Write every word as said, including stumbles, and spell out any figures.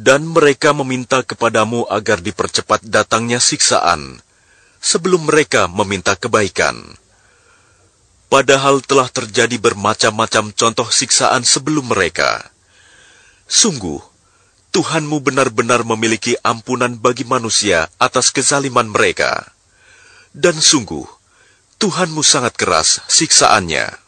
Dan mereka meminta kepadamu agar dipercepat datangnya siksaan, sebelum mereka meminta kebaikan. Padahal telah terjadi bermacam-macam contoh siksaan sebelum mereka. Sungguh, Tuhanmu benar-benar memiliki ampunan bagi manusia atas kezaliman mereka. Dan sungguh, Tuhanmu sangat keras siksaannya.